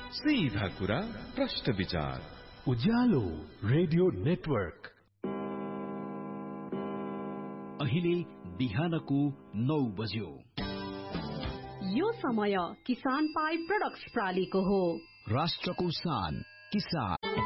सीधा कुरा प्रश्न विचार उज्यालो रेडियो नेटवर्क। अहिले बिहानको 9 बज्यो। यो समय किसान पाई प्रोडक्ट्स प्रालीको हो। राष्ट्रको शान किसान।